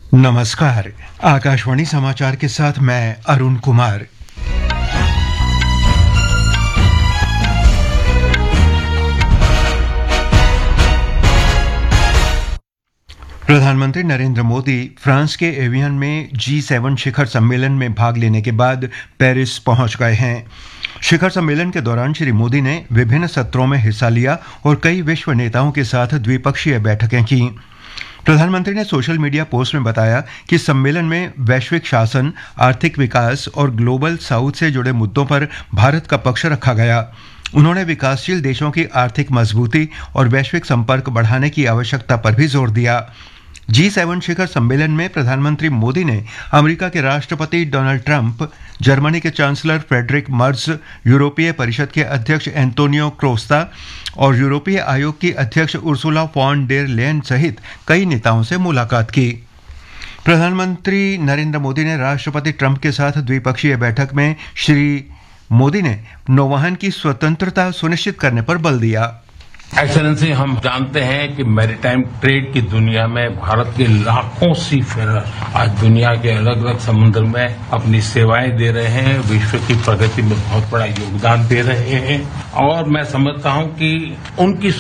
नमस्कार। आकाशवाणी समाचार के साथ मैं अरुण कुमार। प्रधानमंत्री नरेंद्र मोदी फ्रांस के एवियन में G7 शिखर सम्मेलन में भाग लेने के बाद पेरिस पहुंच गए हैं। शिखर सम्मेलन के दौरान श्री मोदी ने विभिन्न सत्रों में हिस्सा लिया और कई विश्व नेताओं के साथ द्विपक्षीय बैठकें की। प्रधानमंत्री ने सोशल मीडिया पोस्ट में बताया कि सम्मेलन में वैश्विक शासन, आर्थिक विकास और ग्लोबल साउथ से जुड़े मुद्दों पर भारत का पक्ष रखा गया। उन्होंने विकासशील देशों की आर्थिक मजबूती और वैश्विक संपर्क बढ़ाने की आवश्यकता पर भी जोर दिया। G7 शिखर सम्मेलन में प्रधानमंत्री मोदी ने अमेरिका के राष्ट्रपति डोनाल्ड ट्रंप, जर्मनी के चांसलर फ्रेडरिक मर्ज, यूरोपीय परिषद के अध्यक्ष एंटोनियो कोस्टा और यूरोपीय आयोग की अध्यक्ष उर्सुला फॉन डेर लेयन सहित कई नेताओं से मुलाकात की। प्रधानमंत्री नरेंद्र मोदी ने राष्ट्रपति ट्रंप के साथ द्विपक्षीय बैठक में श्री मोदी ने नौवहन की स्वतंत्रता सुनिश्चित करने पर बल दिया। एक्सेलेंसी, हम जानते हैं कि मैरीटाइम ट्रेड की दुनिया में भारत के लाखों सीफेरर आज दुनिया के अलग अलग समुद्र में अपनी सेवाएं दे रहे हैं, विश्व की प्रगति में बहुत बड़ा योगदान दे रहे हैं और मैं समझता हूं कि उनकी